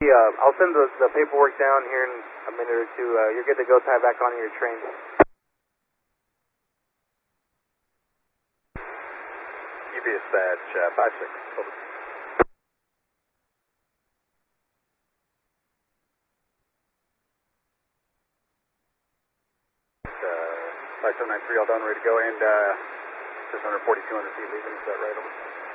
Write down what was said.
I'll send the paperwork down here in a minute or two. You're good to go tie back on your train. UBS Badge 56. Over. 5793 all done, ready to go, and just under 4,200 feet leaving, is that right? Over.